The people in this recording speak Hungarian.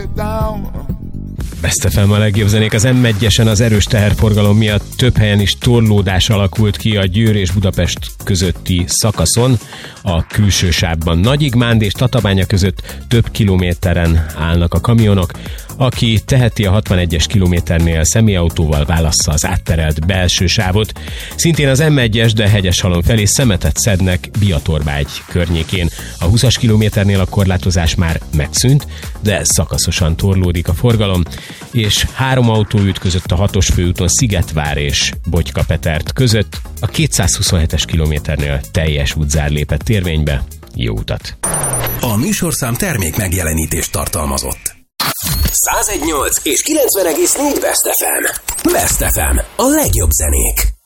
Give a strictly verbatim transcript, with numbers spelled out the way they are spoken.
Best ef em a legjobb zenék. Az em egyesen az erős teherforgalom miatt több helyen is torlódás alakult ki a Győr és Budapest közötti szakaszon, a külső sávban. Nagyigmánd és Tatabánya között több kilométeren állnak a kamionok. Aki teheti, a hatvanegyes kilométernél személyautóval válassza az átterelt belső sávot. Szintén az em egyes, de Hegyeshalom felé szemetet szednek Biatorbágy környékén. A húszas kilométernél a korlátozás már megszűnt, de szakaszosan torlódik a forgalom, és három autó ütközött a hatos főúton Szigetvár és Bogykapetert között. A kétszázhuszonhetes kilométernél teljes útzár lépett érvénybe. Jó utat! A műsorszám termék megjelenítést tartalmazott. száz egy egész nyolc és kilencven egész négy Best ef em. Best ef em. A legjobb zenék.